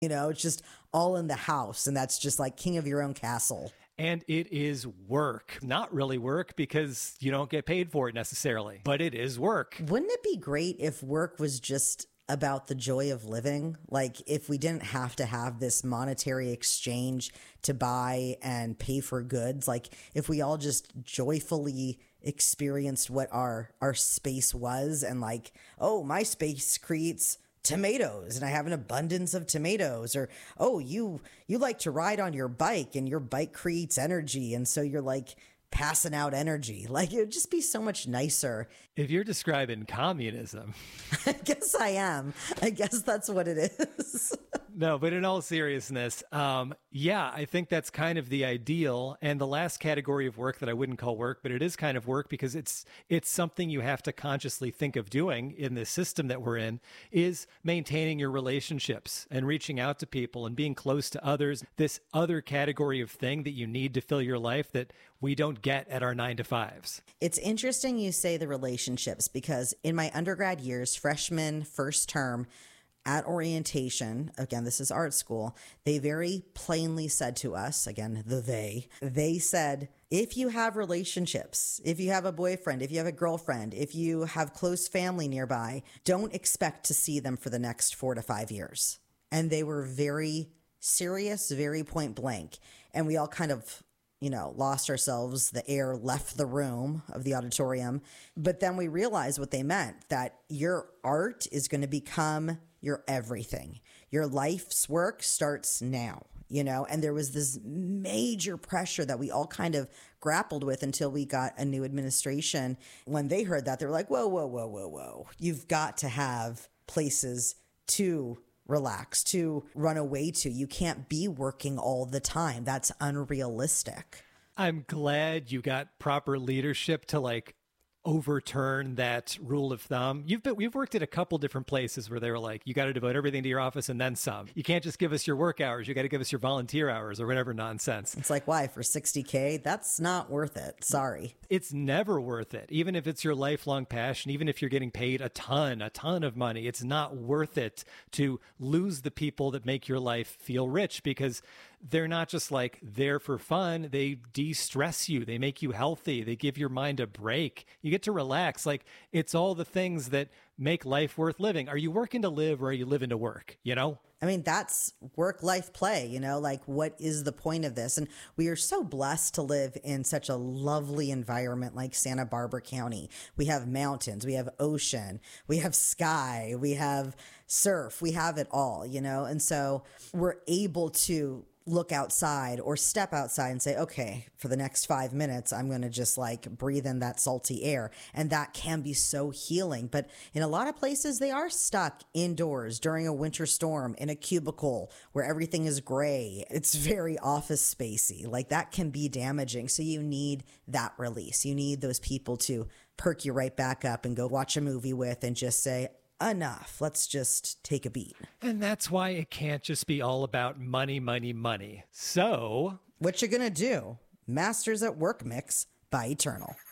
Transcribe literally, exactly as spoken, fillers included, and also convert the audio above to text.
You know, it's just all in the house. And that's just like king of your own castle. And it is work. Not really work because you don't get paid for it necessarily, but it is work. Wouldn't it be great if work was just about the joy of living? Like if we didn't have to have this monetary exchange to buy and pay for goods, like if we all just joyfully experienced what our, our space was and like, oh, my space creates tomatoes and I have an abundance of tomatoes, or oh, you you like to ride on your bike and your bike creates energy and so you're like passing out energy. Like it would just be so much nicer. If you're describing communism. I guess I am. I guess that's what it is. No, but in all seriousness, um, yeah, I think that's kind of the ideal. And the last category of work that I wouldn't call work, but it is kind of work because it's it's something you have to consciously think of doing in this system that we're in, is maintaining your relationships and reaching out to people and being close to others. This other category of thing that you need to fill your life that we don't get at our nine to fives. It's interesting you say the relationships because in my undergrad years, freshman, first term, at orientation, again, this is art school, they very plainly said to us, again, the they, they said, if you have relationships, if you have a boyfriend, if you have a girlfriend, if you have close family nearby, don't expect to see them for the next four to five years. And they were very serious, very point blank. And we all kind of, you know, lost ourselves. The air left the room of the auditorium. But then we realized what they meant, that your art is going to become your everything. Your life's work starts now, you know, and there was this major pressure that we all kind of grappled with until we got a new administration. When they heard that, they were like, whoa, whoa, whoa, whoa, whoa. You've got to have places to relax, to run away to. You can't be working all the time. That's unrealistic. I'm glad you got proper leadership to like overturn that rule of thumb. You've been, we've worked at a couple different places where they were like, you got to devote everything to your office and then some. You can't just give us your work hours. You got to give us your volunteer hours or whatever nonsense. It's like, why? For sixty K? That's not worth it. Sorry. It's never worth it. Even if it's your lifelong passion, even if you're getting paid a ton, a ton of money, it's not worth it to lose the people that make your life feel rich, because they're not just like there for fun. They de-stress you. They make you healthy. They give your mind a break. You get to relax. Like, it's all the things that make life worth living. Are you working to live or are you living to work? You know? I mean, that's work, life, play, you know, like what is the point of this? And we are so blessed to live in such a lovely environment like Santa Barbara County. We have mountains, we have ocean, we have sky, we have surf, we have it all, you know? And so we're able to look outside or step outside and say, okay, for the next five minutes, I'm going to just like breathe in that salty air. And that can be so healing. But in a lot of places, they are stuck indoors during a winter storm in a cubicle where everything is gray. It's very office spacey. Like that can be damaging. So you need that release. You need those people to perk you right back up and go watch a movie with and just say, enough. Let's just take a beat. And that's why it can't just be all about money, money, money. So what you gonna do? Masters at Work mix by Eternal.